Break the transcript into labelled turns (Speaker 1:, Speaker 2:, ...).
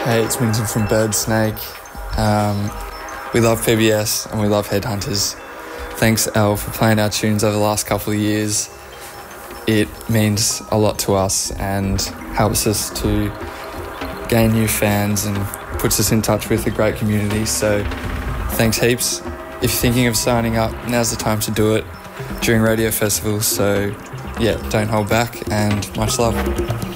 Speaker 1: Hey, it's Winton from Birdsnake. We love PBS and we love Headhunters. Thanks, Elle, for playing our tunes over the last couple of years. It means a lot to us and helps us to gain new fans and puts us in touch with a great community. So thanks heaps. If you're thinking of signing up, now's the time to do it during radio festivals. So yeah, don't hold back and much love.